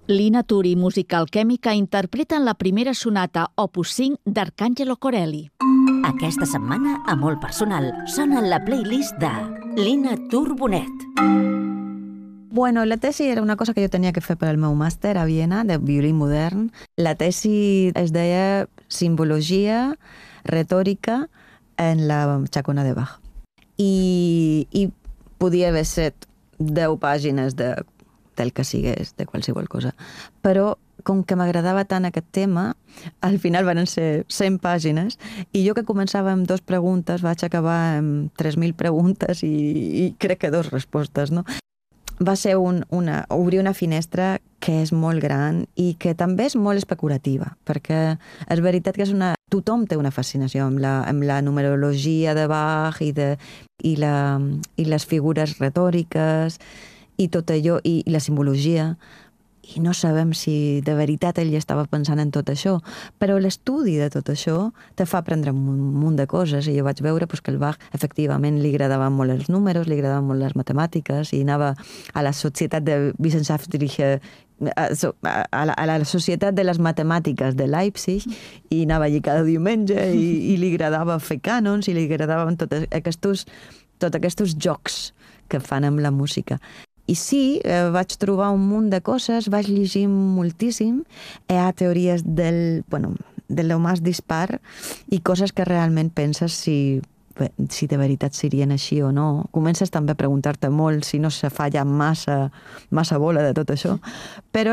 Lina Turi i Musical Chemica interpreten la primera sonata Opus 5 d'Arcangelo Corelli. Aquesta setmana, a molt personal, sona la playlist de Lina Tur Bonet. Bueno, la tesi era una cosa que jo tenia que fer per al meu màster a Viena, de violí modern. La tesi es deia Simbologia retòrica en la Chacona de Bach. I podia haver set 10 pàgines del que sigués, de qualsevol cosa. Però, com que m'agradava tant aquest tema, al final van ser 100 pàgines, i jo que començava amb 2 preguntes vaig acabar amb 3.000 preguntes i crec que 2 respostes, no? Va ser obrir una finestra que és molt gran i que també és molt especulativa, perquè és veritat que tothom té una fascinació amb la numerologia de Bach i les figures retòriques i tot allò, i la simbologia, i no sabem si de veritat ell estava pensant en tot això, però l'estudi de tot això te fa aprendre un munt de coses, i jo vaig veure que el Bach efectivament li agradaven molt els números, li agradaven molt les matemàtiques, i anava a la societat de Wissenschaftliche, a la societat de les matemàtiques de Leipzig, i anava allí cada diumenge, i li agradava fer cànons, i li agradaven tots aquests jocs que fan amb la música. I sí, vaig trobar un munt de coses, vaig llegir moltíssim, hi ha teories del lo més dispar i coses que realment penses si de veritat serien així o no. Comences també a preguntar-te molt si no se fa ja massa bola de tot això, però